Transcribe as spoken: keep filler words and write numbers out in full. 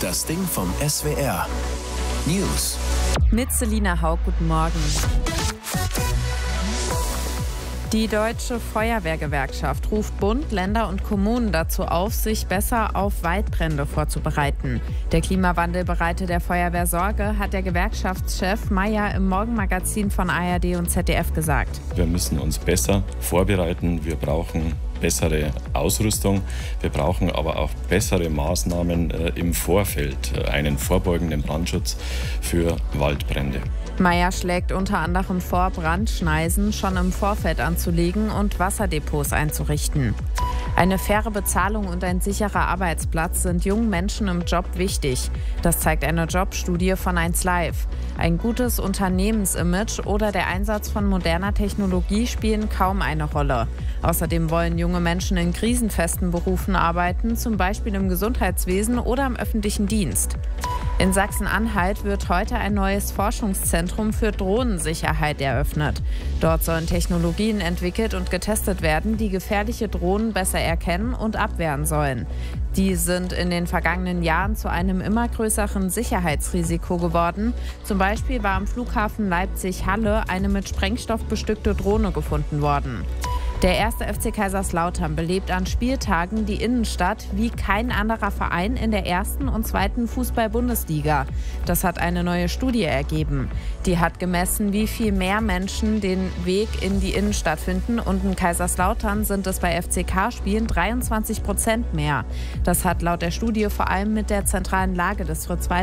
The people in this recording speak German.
Das Ding vom S W R. News. Mit Selina Haug, guten Morgen. Die Deutsche Feuerwehrgewerkschaft ruft Bund, Länder und Kommunen dazu auf, sich besser auf Waldbrände vorzubereiten. Der Klimawandel bereite der Feuerwehr Sorge, hat der Gewerkschaftschef Mayer im Morgenmagazin von A R D und Z D F gesagt. Wir müssen uns besser vorbereiten. Wir brauchen bessere Ausrüstung. Wir brauchen aber auch bessere Maßnahmen äh, im Vorfeld, äh, einen vorbeugenden Brandschutz für Waldbrände. Mayer schlägt unter anderem vor, Brandschneisen schon im Vorfeld anzulegen und Wasserdepots einzurichten. Eine faire Bezahlung und ein sicherer Arbeitsplatz sind jungen Menschen im Job wichtig. Das zeigt eine Jobstudie von eins Live. Ein gutes Unternehmensimage oder der Einsatz von moderner Technologie spielen kaum eine Rolle. Außerdem wollen junge Menschen in krisenfesten Berufen arbeiten, zum Beispiel im Gesundheitswesen oder im öffentlichen Dienst. In Sachsen-Anhalt wird heute ein neues Forschungszentrum für Drohnensicherheit eröffnet. Dort sollen Technologien entwickelt und getestet werden, die gefährliche Drohnen besser erkennen und abwehren sollen. Die sind in den vergangenen Jahren zu einem immer größeren Sicherheitsrisiko geworden. Zum Beispiel war am Flughafen Leipzig-Halle eine mit Sprengstoff bestückte Drohne gefunden worden. Der erste F C Kaiserslautern belebt an Spieltagen die Innenstadt wie kein anderer Verein in der ersten und zweiten Fußball-Bundesliga. Das hat eine neue Studie ergeben. Die hat gemessen, wie viel mehr Menschen den Weg in die Innenstadt finden. Und in Kaiserslautern sind es bei F C K-Spielen dreiundzwanzig Prozent mehr. Das hat laut der Studie vor allem mit der zentralen Lage des Fritz-Walter